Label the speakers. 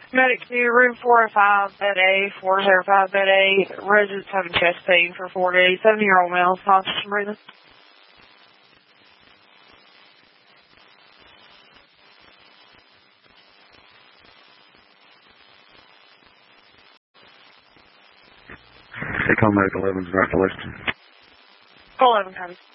Speaker 1: Medic 2, room 405, bed A, 405, bed A. Residents having chest pain for 4 days. 70-year-old male, hospital breathing.
Speaker 2: Take home medic 11's congratulations.
Speaker 1: 11 comes.